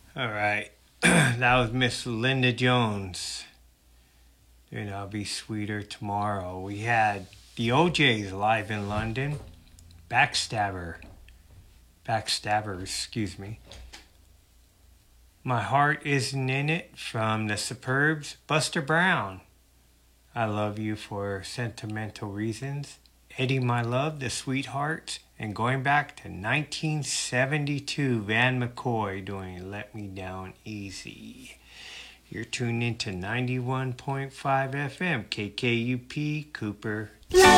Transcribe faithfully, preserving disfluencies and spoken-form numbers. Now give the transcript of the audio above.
All right. That was Miss Linda Jones. And I'll be sweeter tomorrow. We had the O Js live in London. Backstabber. Backstabbers, excuse me. My Heart Isn't in It from the Superbs. Buster Brown. I Love You for Sentimental Reasons. Eddie My Love, The Sweethearts. And going back to nineteen seventy-two, Van McCoy doing Let Me Down Easy. You're tuned into ninety-one point five F M, K K U P, Cooper.